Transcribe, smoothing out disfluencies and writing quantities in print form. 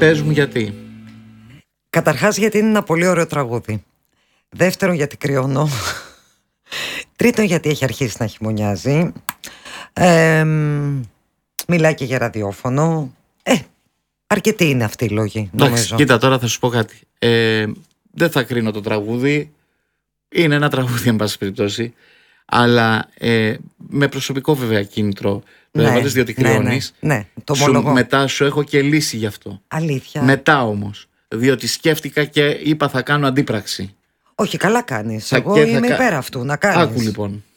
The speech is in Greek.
Πες μου γιατί. Καταρχάς γιατί είναι ένα πολύ ωραίο τραγούδι. Δεύτερον γιατί κρυώνω. Τρίτον γιατί έχει αρχίσει να χειμωνιάζει. Μιλάει και για ραδιόφωνο. Αρκετοί είναι αυτοί οι λόγοι, νομίζω. Κοίτα, τώρα θα σου πω κάτι. Δεν θα κρίνω το τραγούδι. Είναι ένα τραγούδι, εν πάση περιπτώσει. Αλλά με προσωπικό βέβαια κίνητρο. Ναι, διότι κρυώνεις. Ναι, το ομολογώ. Μετά σου έχω και λύση γι' αυτό. Αλήθεια. Μετά όμως. Διότι σκέφτηκα και είπα θα κάνω αντίπραξη. Όχι, καλά κάνεις. Εγώ είμαι υπέρ αυτού να κάνεις. Άκου λοιπόν.